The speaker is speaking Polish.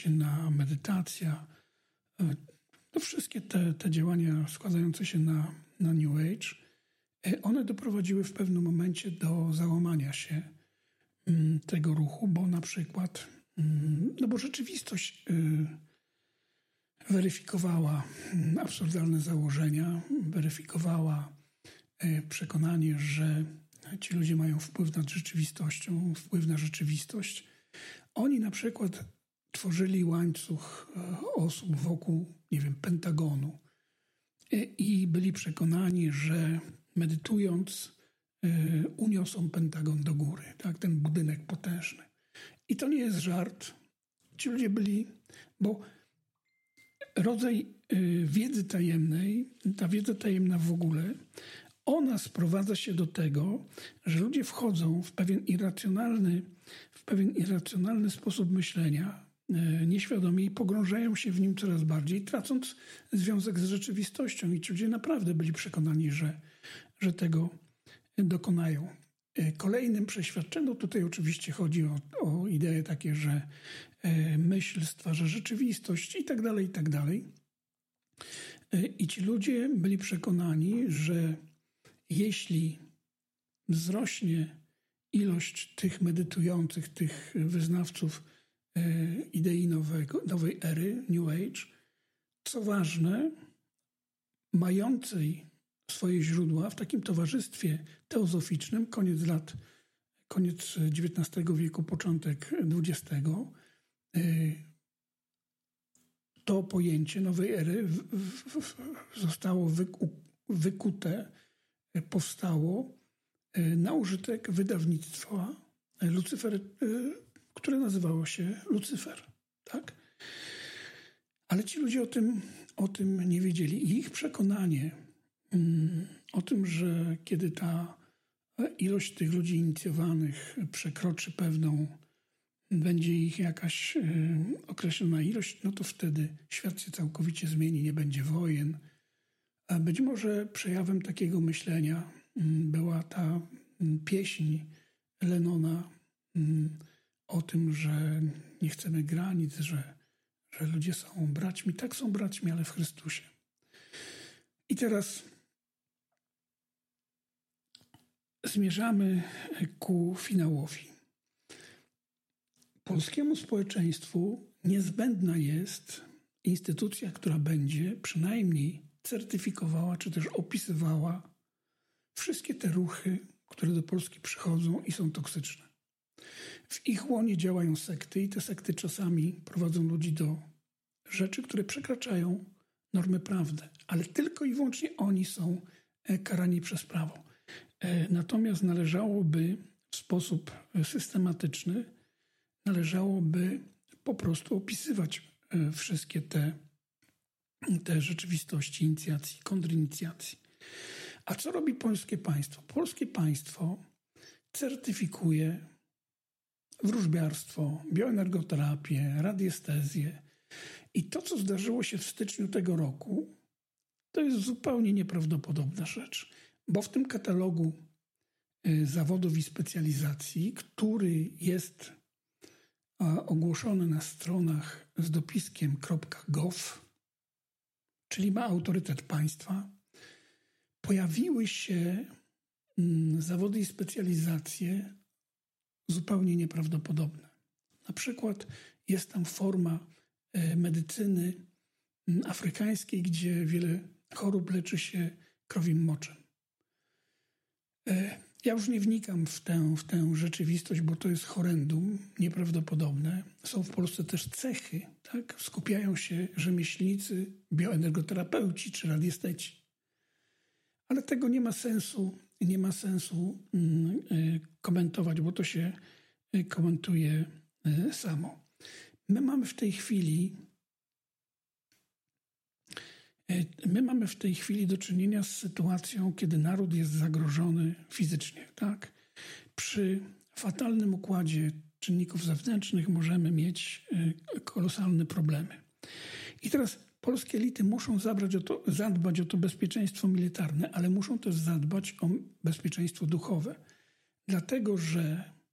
się na medytacja, no wszystkie te działania składające się na New Age, one doprowadziły w pewnym momencie do załamania się tego ruchu, bo na przykład, no bo rzeczywistość weryfikowała absurdalne założenia, weryfikowała przekonanie, że ci ludzie mają wpływ nad rzeczywistością, wpływ na rzeczywistość. Oni na przykład tworzyli łańcuch osób wokół, nie wiem, Pentagonu i byli przekonani, że medytując uniosą Pentagon do góry, tak, ten budynek potężny. I to nie jest żart. Ci ludzie byli, bo rodzaj wiedzy tajemnej, ta wiedza tajemna w ogóle, ona sprowadza się do tego, że ludzie wchodzą w pewien irracjonalny sposób myślenia, nieświadomie, i pogrążają się w nim coraz bardziej, tracąc związek z rzeczywistością. I ci ludzie naprawdę byli przekonani, że tego dokonają. Kolejnym przeświadczeniem, tutaj oczywiście chodzi o idee takie, że myśl stwarza rzeczywistość i tak dalej, i tak dalej. I ci ludzie byli przekonani, że jeśli wzrośnie ilość tych medytujących, tych wyznawców idei nowej ery, New Age, co ważne, mającej swoje źródła w takim towarzystwie teozoficznym, koniec XIX wieku, początek XX, to pojęcie nowej ery zostało wykute, powstało na użytek wydawnictwa Lucyfer, które nazywało się Lucyfer, tak? Ale ci ludzie o tym nie wiedzieli. I ich przekonanie o tym, że kiedy ta ilość tych ludzi inicjowanych przekroczy pewną, będzie ich jakaś określona ilość, no to wtedy świat się całkowicie zmieni, nie będzie wojen. A być może przejawem takiego myślenia była ta pieśń Lennona o tym, że nie chcemy granic, że ludzie są braćmi. Tak, są braćmi, ale w Chrystusie. I teraz zmierzamy ku finałowi. Polskiemu społeczeństwu niezbędna jest instytucja, która będzie przynajmniej certyfikowała, czy też opisywała wszystkie te ruchy, które do Polski przychodzą i są toksyczne. W ich łonie działają sekty i te sekty czasami prowadzą ludzi do rzeczy, które przekraczają normy prawne, ale tylko i wyłącznie oni są karani przez prawo. Natomiast należałoby w sposób systematyczny, po prostu opisywać wszystkie te rzeczywistości inicjacji, kontrinicjacji. A co robi polskie państwo? Polskie państwo certyfikuje wróżbiarstwo, bioenergoterapię, radiestezję. I to, co zdarzyło się w styczniu tego roku, to jest zupełnie nieprawdopodobna rzecz, bo w tym katalogu zawodów i specjalizacji, który jest ogłoszony na stronach z dopiskiem .gov, czyli ma autorytet państwa, pojawiły się zawody i specjalizacje zupełnie nieprawdopodobne. Na przykład jest tam forma medycyny afrykańskiej, gdzie wiele chorób leczy się krowim moczem. Ja już nie wnikam w tę rzeczywistość, bo to jest horrendum, nieprawdopodobne. Są w Polsce też cechy, tak? Skupiają się rzemieślnicy, bioenergoterapeuci czy radiesteci. Ale tego nie ma sensu komentować, bo to się komentuje samo. My mamy w tej chwili do czynienia z sytuacją, kiedy naród jest zagrożony fizycznie, tak? Przy fatalnym układzie czynników zewnętrznych możemy mieć kolosalne problemy. I teraz polskie elity muszą zadbać o to bezpieczeństwo militarne, ale muszą też zadbać o bezpieczeństwo duchowe. Dlatego, że